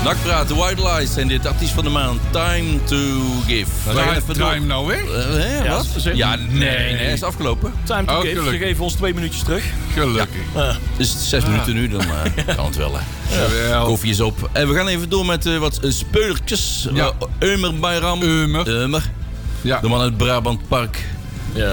Nakpraten, White Lies en dit artiest van de maand, Time to Give. Time nou weer? Wat? Ja, nee, hij is afgelopen. Time to Give, ze geven ons 2 minuutjes terug. Gelukkig. Dus het is 6 minuten nu, dan kan het wel. Hè. Koffie is op. En we gaan even door met wat speulertjes. Ja. Ömer Bayram. Ömer. Ja. De man uit Brabant Park. Ja.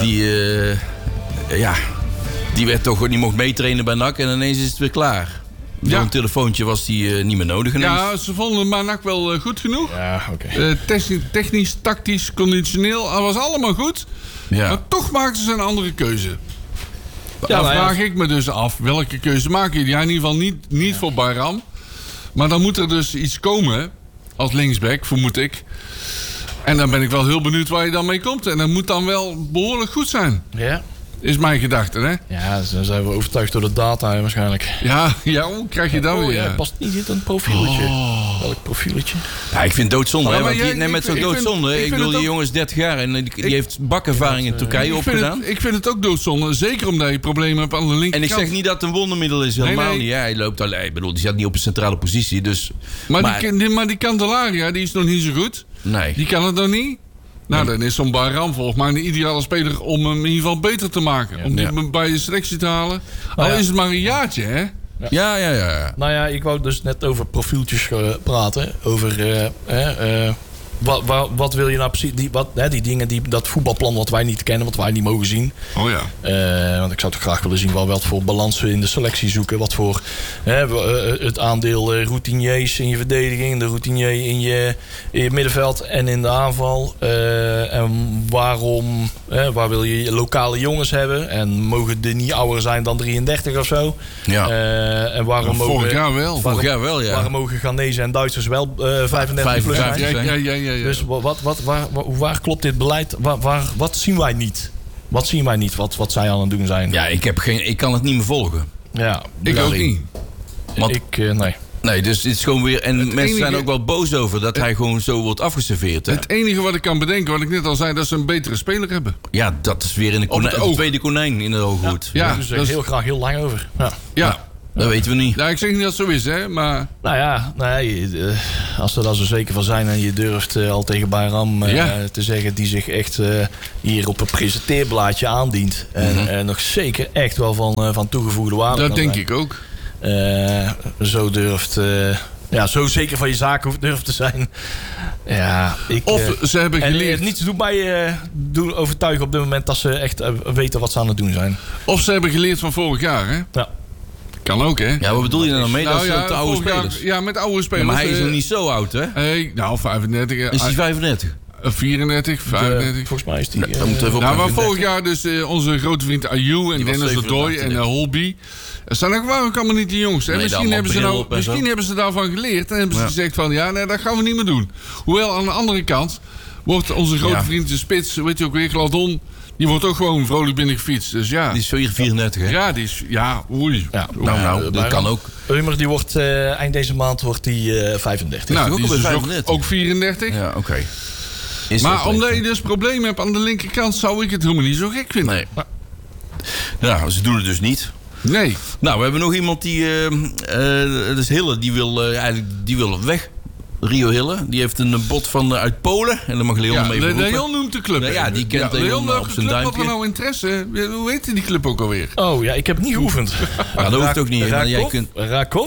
Die werd toch niet mocht meetrainen bij NAC en ineens is het weer klaar. Door een telefoontje was die niet meer nodig ineens. Ja, ze vonden NAC wel goed genoeg. Ja, oké. Technisch, tactisch, conditioneel, dat was allemaal goed. Ja. Maar toch maakten ze een andere keuze. Dan vraag ik me dus af, welke keuze maken jullie? Ja, in ieder geval niet voor Bayram. Maar dan moet er dus iets komen, als linksback, vermoed ik. En dan ben ik wel heel benieuwd waar je dan mee komt. En dat moet dan wel behoorlijk goed zijn. Ja. Is mijn gedachte, hè? Ja, dan zijn we overtuigd door de data waarschijnlijk. Ja, hoe krijg je dan weer? Ja, past niet in een profieletje. Welk profieletje? Ja, ik vind het doodzonde. Met zo'n doodzonde. Ik bedoel, die jongen is 30 jaar en die heeft bakervaring in Turkije opgedaan. Ik vind het ook doodzonde. Zeker omdat je problemen hebt aan de linkerkant. En ik zeg niet dat het een wondermiddel is. Helemaal niet. Ja, hij loopt alleen. Ik bedoel, die zat niet op een centrale positie. Dus, maar die Candelaria, die is nog niet zo goed. Nee. Die kan het nog niet. Nou, dan is zo'n Bayram volgens mij een ideale speler om hem in ieder geval beter te maken. Ja, om die bij je selectie te halen. Al is het maar een jaartje, hè? Ja. Nou ja, ik wou dus net over profieltjes praten. Over wat wil je nou precies? Die dingen, dat voetbalplan wat wij niet kennen, wat wij niet mogen zien. Oh ja. Want ik zou toch graag willen zien wat voor balansen in de selectie zoeken. Wat voor het aandeel routiniers in je verdediging, de routinier in je middenveld en in de aanval. En waarom, waar wil je lokale jongens hebben? En mogen die niet ouder zijn dan 33 of zo? Ja. En waarom mogen, vorig jaar wel. Waarom mogen Ghanese en Duitsers wel 35 plus zijn? Ja. Dus waar klopt dit beleid? Wat zien wij niet? Wat zien wij niet? Wat zij aan het doen zijn? Ja, ik kan het niet meer volgen. Ja, ik ook niet. Want, nee. Nee, dus het is gewoon weer... En mensen enige, zijn ook wel boos over dat hij gewoon zo wordt afgeserveerd. Hè? Het enige wat ik kan bedenken, wat ik net al zei, dat ze een betere speler hebben. Ja, dat is weer in het tweede konijn in de ooghoed. Ja, daar is heel graag heel lang over. Ja. Dat weten we niet. Nou, ik zeg niet dat het zo is, hè, maar... Nou ja, als we daar zo zeker van zijn en je durft al tegen Bayram te zeggen... die zich echt hier op een presenteerblaadje aandient... en nog zeker echt wel van toegevoegde waarde. Dat denk ik ook. Zo durft... zo zeker van je zaken durft te zijn. Ja, ze hebben geleerd... En niets doet mij overtuigen op dit moment... dat ze echt weten wat ze aan het doen zijn. Of ze hebben geleerd van vorig jaar, hè? Ja. Kan ook, hè? Ja, wat bedoel je dan mee? Dat zijn de oude spelers. Ja, met oude spelers. Ja, maar hij is nog niet zo oud, hè? 35. Is hij 35? 34, 35. Volgens mij is die... maar vorig jaar dus onze grote vriend Ayew en Dennis Odoi en Holby. Dat zijn ook allemaal niet de jongens. Hè? Nee, misschien hebben ze daarvan geleerd. En hebben ze gezegd van, dat gaan we niet meer doen. Hoewel, aan de andere kant wordt onze grote vriend de spits, weet je ook weer, Gladon... Die wordt ook gewoon vrolijk binnen gefietst. Dus ja. Die is zo 34, hè? Ja, die is... Ja, oei. Ja, nou, dat kan ook. Eumer, die wordt eind deze maand 35. Nou, die is dus ook 34. Ja, oké. Maar omdat je dus problemen hebt aan de linkerkant... zou ik het helemaal niet zo gek vinden. Nee. Nou, ze doen het dus niet. Nee. Nou, we hebben nog iemand die... dat is Hille, die wil weg. Rio Hille, die heeft een bod van uit Polen. En dan mag Leon mee beroepen. Leon noemt de club. Ja, die kent Leon op zijn duimpje. Wat er nou interesse? Hoe heet die club ook alweer? Oh ja, ik heb het niet geoefend. Ja, dat hoeft ook niet. Rakov?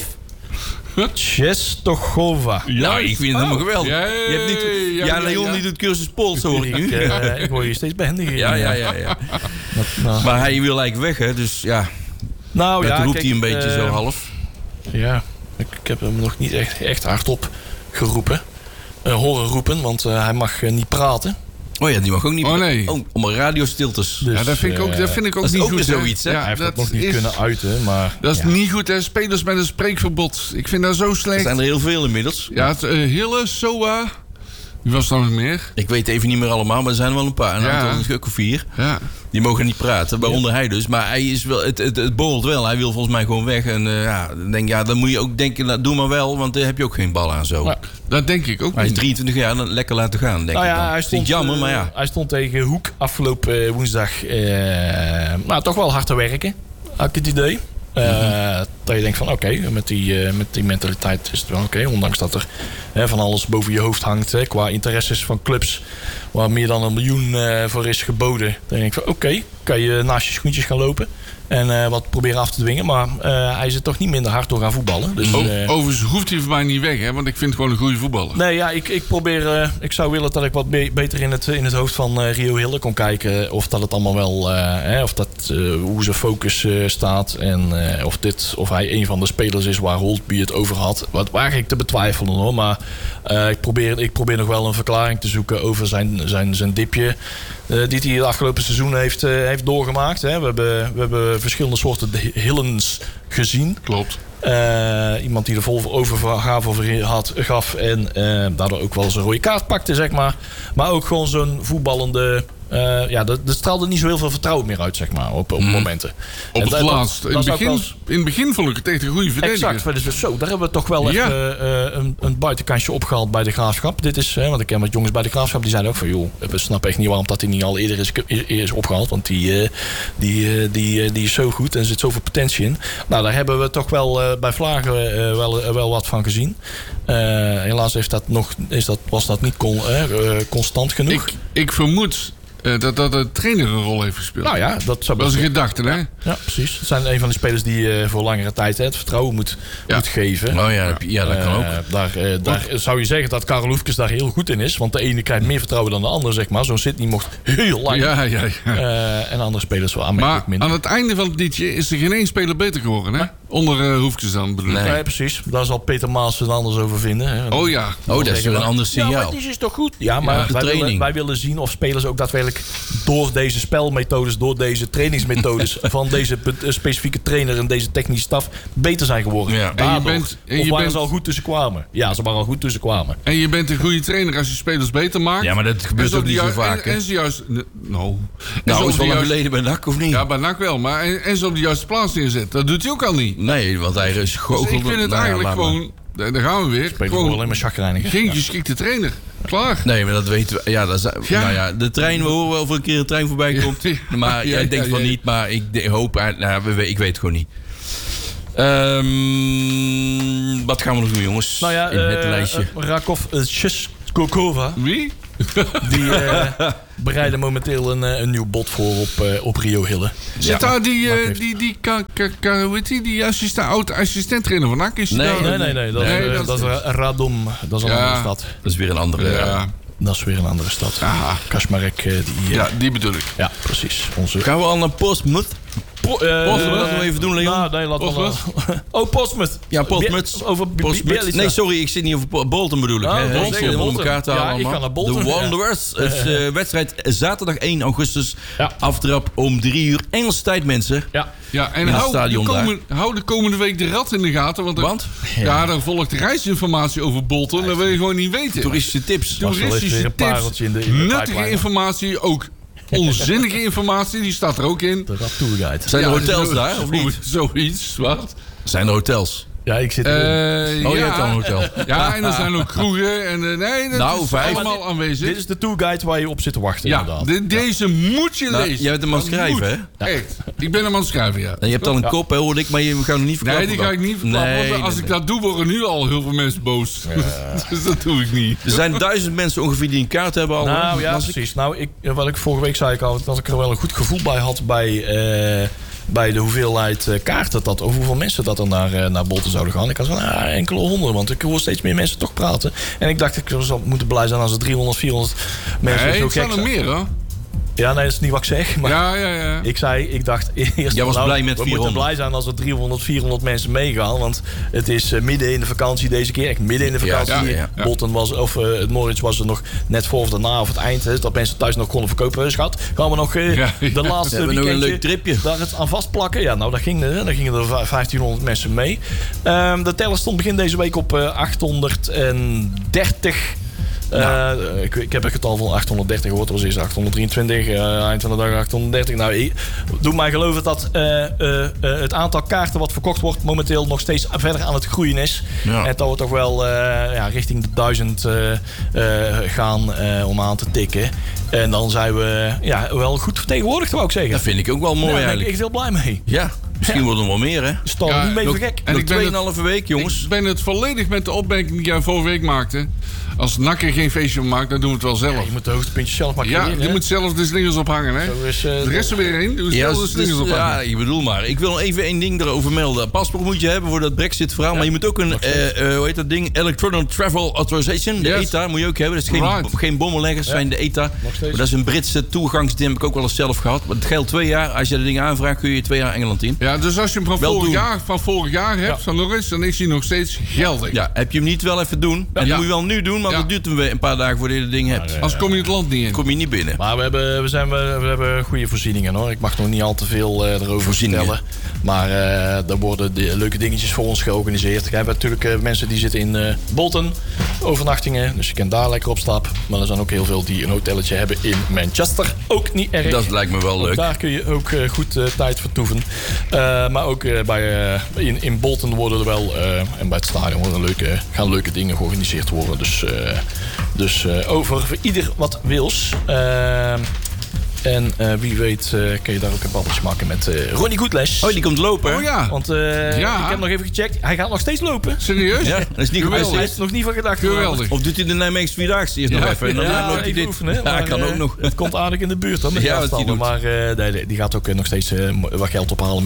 Czestochowa. Nou, ik vind het helemaal geweldig. Leon die doet cursus Pools, hoor ik nu. Ik word je steeds behendiger. Ja. Maar hij wil eigenlijk weg, hè. Dus ja, dat roept hij een beetje zo half. Ja, ik heb hem nog niet echt hardop geroepen. Horen roepen, want hij mag niet praten. Oh ja, die mag ook niet praten. Nee. Om een radiostiltes. Dus, dat vind ik ook niet goed. Dat is ook weer zoiets, hè? Hij heeft dat nog niet kunnen uiten, maar... Dat is niet goed, hè? Spelers met een spreekverbod. Ik vind dat zo slecht. Er zijn er heel veel inmiddels. Ja, Hille, Soa... Wie was er nog meer? Ik weet even niet meer allemaal, maar er zijn er wel een paar. Een aantal, of 4. Ja. Die mogen niet praten, waaronder hij dus. Maar hij is wel, het borrelt wel. Hij wil volgens mij gewoon weg. En dan moet je ook denken, doe maar wel. Want daar heb je ook geen bal aan zo. Ja, dat denk ik ook. Hij is 23 jaar, dan lekker laten gaan, denk ik dan. Hij stond, jammer, maar ja. Hij stond tegen Hoek afgelopen woensdag toch wel hard te werken. Had ik het idee. Dat je denkt van oké, met die mentaliteit is het wel oké. Ondanks dat er van alles boven je hoofd hangt. Qua interesses van clubs waar meer dan 1 miljoen voor is geboden. Dan denk ik van oké, kan je naast je schoentjes gaan lopen. En wat proberen af te dwingen. Maar hij is er toch niet minder hard door gaan voetballen. Dus, overigens hoeft hij voor mij niet weg. Hè? Want ik vind het gewoon een goede voetballer. Nee, ja, ik probeer... ik zou willen dat ik wat beter in het hoofd van Rio Hille kon kijken. Of dat het allemaal wel... hoe zijn focus staat. En of hij een van de spelers is waar Holtby het over had. Wat eigenlijk te betwijfelen hoor. Maar ik probeer nog wel een verklaring te zoeken over zijn dipje. Die hij het afgelopen seizoen heeft doorgemaakt. Hè. We hebben verschillende soorten Hillens gezien. Klopt. Iemand die er vol overgave gaf en daardoor ook wel zijn rode kaart pakte, zeg maar. Maar ook gewoon zo'n voetballende... er straalde niet zo heel veel vertrouwen meer uit, zeg maar, op momenten. Op het laatst. In het begin vond ik het echt een goede verdediger. Exact. Dus daar hebben we toch wel even een buitenkansje opgehaald bij de Graafschap. Dit is, want ik ken wat jongens bij de Graafschap, die zeiden ook van, joh, we snappen echt niet waarom dat hij niet al eerder is opgehaald. Want die is zo goed en er zit zoveel potentie in. Nou, daar hebben we toch wel bij Vlagen wel wat van gezien. Helaas was dat niet constant genoeg. Ik vermoed dat de trainer een rol heeft gespeeld. Nou ja, dat was een gedachte, hè? Ja, precies. Het zijn een van de spelers die voor langere tijd het vertrouwen moet geven. Oh ja, dat kan ook. Daar zou je zeggen dat Karel Hoefkes daar heel goed in is. Want de ene krijgt meer vertrouwen dan de ander, zeg maar. Zo'n Sydney mocht heel lang. En andere spelers wel aanmerkelijk minder. Aan het einde van het liedje is er geen één speler beter geworden, hè? Onder Hoefkes dan, bedoel ik. Nee, precies. Daar zal Peter Maas het anders over vinden. Hè. Oh ja. Dat is weer een ander signaal. Ja, maar die is toch goed? Ja, maar wij willen zien of spelers ook daadwerkelijk door deze spelmethodes, door deze trainingsmethodes van deze specifieke trainer en deze technische staf beter zijn geworden. Ja. Waren ze al goed tussen kwamen? Ja, ze waren al goed tussen kwamen. En je bent een goede trainer als je spelers beter maakt. Ja, maar dat gebeurt ook niet zo vaak. En ze juist... is wel lang geleden bij NAC of niet? Ja, bij NAC wel. Maar en ze op de juiste plaats neerzet. Dat doet hij ook al niet. Nee, want hij is goochelde. Dus ik vind het eigenlijk gewoon... Daar gaan we weer. Gewoon alleen maar chagrijnig. Geen geschikte trainer. Klaar. Nee, maar dat weten we. Ja, de trein, we horen wel of er een keer een trein voorbij komt. Maar jij denkt van niet, maar ik hoop... ik weet het gewoon niet. Wat gaan we nog doen, jongens? Nou ja, in het lijstje. Rakov Českokova. Wie? Die bereiden momenteel een nieuw bod voor op Rio Hille. Zit daar die oud-assistent-trainer van NAC? Nee. Dat is Radom. Dat is een andere stad. Dat is weer een andere... Ja. Dat is weer een andere stad. Kaczmarek. Die bedoel ik. Ja, precies. Gaan we al naar Portsmouth? Laten we even doen, Leon. Nou, nee, Portsmouth. Ja, Portsmouth. Over nee, sorry, ik zit niet over Bolton bedoel ik. Bolton. Elkaar te halen, ik ga naar Bolton. De Wanderers. Wedstrijd zaterdag 1 augustus. Aftrap om 3 uur Engelse tijd, mensen. Ja, en hou de komende week de rat in de gaten. Want dan volgt reisinformatie over Bolton. Dat wil je gewoon niet weten. Toeristische tips. Nuttige informatie, ook onzinnige informatie, die staat er ook in. De Rat Tourguide. Zijn er hotels daar, of niet? Zoiets, wat? Zijn er hotels? Ja, ik zit erin. Je hebt al een hotel. Ja, en er zijn ook kroegen. En, dat is allemaal aanwezig. Dit is de tourguide waar je op zit te wachten, inderdaad. Deze moet je lezen. Jij bent hem aan het schrijven, hè? Ja. Echt. Ik ben hem aan het schrijven, ja. En je hebt al een kop, hè, hoorde ik, maar we gaan hem niet verklappen. Nee, die ga ik niet verklappen. Want als ik dat doe, worden nu al heel veel mensen boos. Dus dat doe ik niet. Er zijn 1000 mensen ongeveer die een kaart hebben al. Nou, ja, precies. Nou, wat ik vorige week zei ik al, dat ik er wel een goed gevoel bij had bij de hoeveelheid kaarten, over hoeveel mensen dat er naar Bolton zouden gaan. Ik had van enkele honderden, want ik hoor steeds meer mensen toch praten. En ik dacht, ik zou moeten blij zijn als er 300, 400 mensen zo gek zijn. Nee, het zijn er meer, hoor. Ja, nee, dat is niet wat ik zeg. Maar ja. Ik dacht eerst... Jij was blij met 400. We moeten blij zijn als er 300, 400 mensen meegaan. Want het is midden in de vakantie deze keer. Echt midden in de vakantie. Ja. Bolton was, of het Norwich was er nog net voor of daarna of het eind. Hè, dat mensen thuis nog konden verkopen. Schat, gaan we nog de laatste weekendje... nog een leuk tripje. Daar het aan vastplakken. Ja, nou, daar gingen er 1500 mensen mee. De teller stond begin deze week op 830... ik heb het getal van 830 gehoord. Dat was eerst 823. Eind van de dag 830. Nou, doe mij geloven dat het aantal kaarten wat verkocht wordt momenteel nog steeds verder aan het groeien is. Ja. En dat we toch wel richting de 1000 gaan om aan te tikken. En dan zijn we wel goed vertegenwoordigd, wou ik zeggen. Dat vind ik ook wel mooi eigenlijk. Daar ben ik echt heel blij mee. Ja. Misschien wordt er wel meer, hè? Stel niet mee voor gek. En nog 2,5 week, jongens. Ik ben het volledig met de opmerking die jij vorige week maakte. Als NAC er geen feestje van maakt, dan doen we het wel zelf. Je moet de hoogtepuntjes zelf maar creëren. Ja, je moet zelf de slingers ophangen, hè? De rest er weer heen. Doe zelf de slingers ophangen. Ja, ik bedoel maar. Ik wil even één ding erover melden. Paspoort moet je hebben voor dat Brexit-verhaal. Maar je moet ook een, hoe heet dat ding? Electronic Travel Authorization. De ETA moet je ook hebben. Dat is geen bommenleggers, zijn de ETA. Maar dat is een Britse toegangsding. Die heb ik ook wel eens zelf gehad. Maar het geldt 2 jaar. Als je de dingen aanvraagt, kun je 2 jaar Engeland in. Ja, dus als je hem van vorig jaar hebt, van Norris, dan is hij nog steeds geldig. Ja, heb je hem niet wel even doen. En dat moet je wel nu doen, want dat duurt hem weer een paar dagen voordat je het ding hebt. Anders kom je het land niet in. Kom je niet binnen. Maar we hebben goede voorzieningen, hoor. Ik mag nog niet al te veel erover vertellen. Maar er worden leuke dingetjes voor ons georganiseerd. We hebben natuurlijk mensen die zitten in Bolton. Overnachtingen. Dus je kan daar lekker op stap. Maar er zijn ook heel veel die een hotelletje hebben in Manchester. Ook niet erg. Dat lijkt me wel leuk. Daar kun je ook goed tijd vertoeven. Maar ook in Bolton worden er wel... en bij het stadion gaan leuke dingen georganiseerd worden. Dus over ieder wat wils. En wie weet kun je daar ook een babbeltje maken met Ronnie Goedles. Oh, die komt lopen. Oh ja. Want ik heb nog even gecheckt. Hij gaat nog steeds lopen. Serieus? Ja, dat is niet geweldig. Hij is nog niet van gedacht. Geweldig. Of doet hij de Nijmeegse Vierdaagse eerst nog even? En dan loopt hij dit. Oefenen, ja, kan ook nog. Het komt aardig in de buurt dan. Ja, wat hij doet. Maar die gaat ook nog steeds wat geld ophalen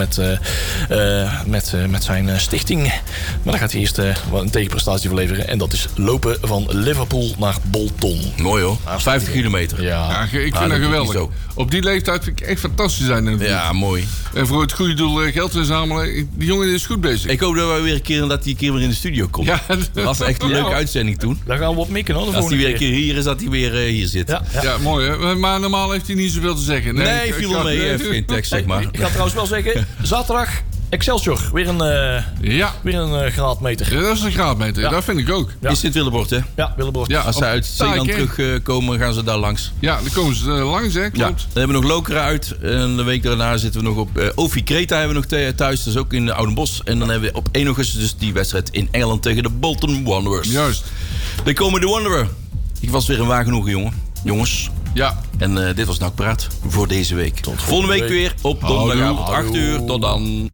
met zijn stichting. Maar dan gaat hij eerst een tegenprestatie verleveren. En dat is lopen van Liverpool naar Bolton. Mooi hoor. 50 kilometer. Ja, ik vind dat geweldig. Op die leeftijd vind ik echt fantastisch zijn. Ja, mooi. En voor het goede doel geld inzamelen. Die jongen is goed bezig. Ik hoop dat we weer een keer weer in de studio komt. Ja, dat was echt een leuke uitzending toen. Daar gaan we op mikken, hoor. Als hij weer een keer hier is, dat hij weer hier zit. Ja, mooi hè. Maar normaal heeft hij niet zoveel te zeggen. Nee, viel wel mee. Hij heeft geen tekst, zeg maar. Ik ga trouwens wel zeggen, zaterdag... Excelsior, weer een graadmeter. Ja, dat is een graadmeter, dat vind ik ook. Ja. Is dit Willebord, hè? Ja, Willebord. Ja, als ze uit Zeeland terugkomen, gaan ze daar langs. Ja, dan komen ze langs, hè? Klopt. Ja, dan hebben we nog Lokeren uit. En de week daarna zitten we nog op Ofi Kreta hebben we nog thuis. Dat is ook in de Oudenbosch. En dan hebben we op 1 augustus dus die wedstrijd in Engeland tegen de Bolton Wanderers. Juist. Dan komen de Wanderer. Ik was weer een waar genoegen, jongens. Ja. En dit was NAC Praat voor deze week. Tot volgende week weer op donderdagavond 8 uur. Tot dan.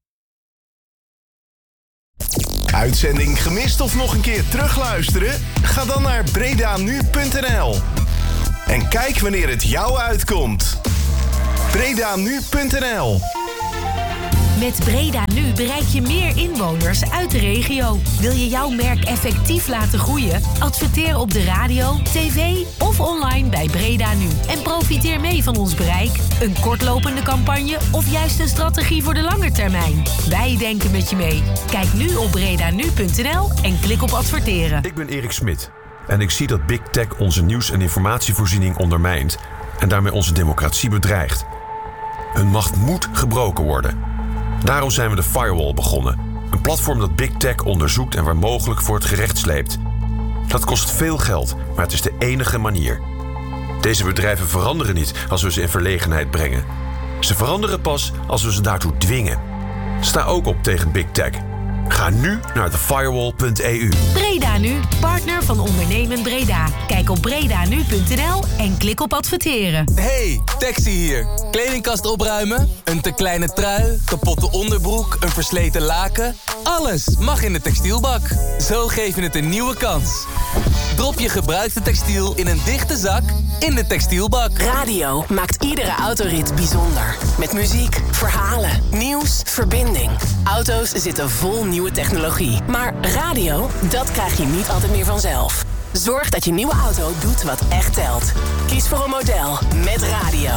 Uitzending gemist of nog een keer terugluisteren? Ga dan naar bredanu.nl en kijk wanneer het jou uitkomt. bredanu.nl. Met Breda Nu bereik je meer inwoners uit de regio. Wil je jouw merk effectief laten groeien? Adverteer op de radio, tv of online bij Breda Nu. En profiteer mee van ons bereik. Een kortlopende campagne of juist een strategie voor de lange termijn. Wij denken met je mee. Kijk nu op bredanu.nl en klik op adverteren. Ik ben Erik Smit en ik zie dat Big Tech onze nieuws- en informatievoorziening ondermijnt en daarmee onze democratie bedreigt. Hun macht moet gebroken worden. Daarom zijn we de Firewall begonnen. Een platform dat Big Tech onderzoekt en waar mogelijk voor het gerecht sleept. Dat kost veel geld, maar het is de enige manier. Deze bedrijven veranderen niet als we ze in verlegenheid brengen. Ze veranderen pas als we ze daartoe dwingen. Sta ook op tegen Big Tech. Ga nu naar thefirewall.eu. Breda Nu, partner van Ondernemen Breda. Kijk op bredanu.nl en klik op adverteren. Hey, Taxi hier. Kledingkast opruimen? Een te kleine trui? Kapotte onderbroek? Een versleten laken? Alles mag in de textielbak. Zo geef je het een nieuwe kans. Drop je gebruikte textiel in een dichte zak in de textielbak. Radio maakt iedere autorit bijzonder. Met muziek, verhalen, nieuws, verbinding. Auto's zitten vol nieuwe technologie. Maar radio, dat krijg je niet altijd meer vanzelf. Zorg dat je nieuwe auto doet wat echt telt. Kies voor een model met radio.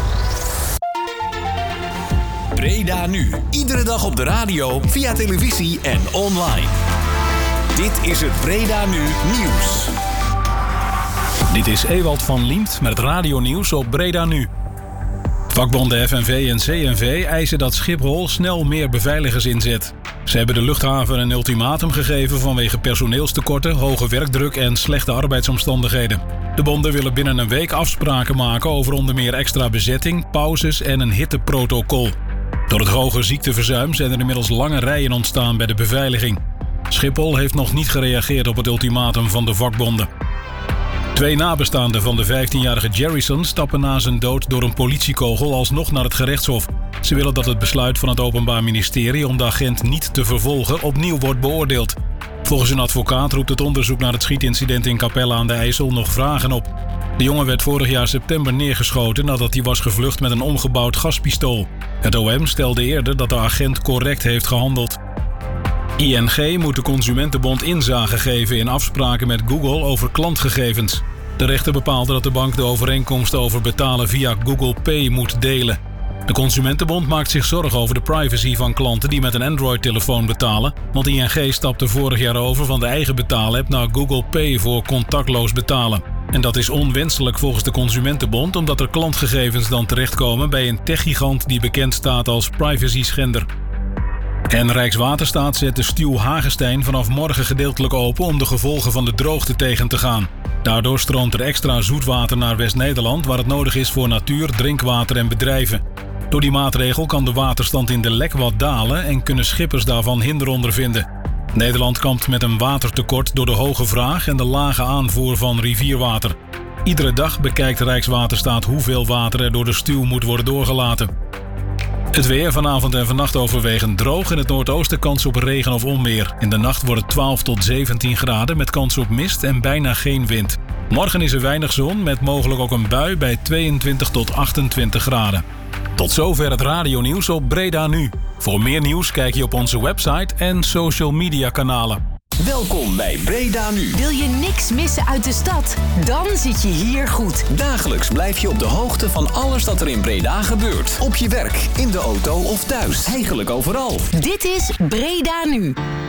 Breda Nu. Iedere dag op de radio, via televisie en online. Dit is het Breda Nu Nieuws. Dit is Ewald van Liemt met het radionieuws op Breda Nu. Vakbonden FNV en CNV eisen dat Schiphol snel meer beveiligers inzet. Ze hebben de luchthaven een ultimatum gegeven vanwege personeelstekorten, hoge werkdruk en slechte arbeidsomstandigheden. De bonden willen binnen een week afspraken maken over onder meer extra bezetting, pauzes en een hitteprotocol. Door het hoge ziekteverzuim zijn er inmiddels lange rijen ontstaan bij de beveiliging. Schiphol heeft nog niet gereageerd op het ultimatum van de vakbonden. 2 nabestaanden van de 15-jarige Jerryson stappen na zijn dood door een politiekogel alsnog naar het gerechtshof. Ze willen dat het besluit van het Openbaar Ministerie om de agent niet te vervolgen opnieuw wordt beoordeeld. Volgens een advocaat roept het onderzoek naar het schietincident in Capelle aan de IJssel nog vragen op. De jongen werd vorig jaar september neergeschoten nadat hij was gevlucht met een omgebouwd gaspistool. Het OM stelde eerder dat de agent correct heeft gehandeld. ING moet de Consumentenbond inzage geven in afspraken met Google over klantgegevens. De rechter bepaalde dat de bank de overeenkomst over betalen via Google Pay moet delen. De Consumentenbond maakt zich zorgen over de privacy van klanten die met een Android-telefoon betalen, want ING stapte vorig jaar over van de eigen betaalapp naar Google Pay voor contactloos betalen. En dat is onwenselijk volgens de Consumentenbond, omdat er klantgegevens dan terechtkomen bij een techgigant die bekend staat als privacy-schender. En Rijkswaterstaat zet de Stuw Hagestein vanaf morgen gedeeltelijk open om de gevolgen van de droogte tegen te gaan. Daardoor stroomt er extra zoetwater naar West-Nederland, waar het nodig is voor natuur, drinkwater en bedrijven. Door die maatregel kan de waterstand in de Lek wat dalen en kunnen schippers daarvan hinder ondervinden. Nederland kampt met een watertekort door de hoge vraag en de lage aanvoer van rivierwater. Iedere dag bekijkt Rijkswaterstaat hoeveel water er door de Stuw moet worden doorgelaten. Het weer vanavond en vannacht overwegend droog. In het noordoosten kans op regen of onweer. In de nacht wordt het 12 tot 17 graden met kans op mist en bijna geen wind. Morgen is er weinig zon met mogelijk ook een bui bij 22 tot 28 graden. Tot zover het radionieuws op Breda Nu. Voor meer nieuws kijk je op onze website en social media kanalen. Welkom bij Breda Nu. Wil je niks missen uit de stad? Dan zit je hier goed. Dagelijks blijf je op de hoogte van alles dat er in Breda gebeurt. Op je werk, in de auto of thuis. Eigenlijk overal. Dit is Breda Nu.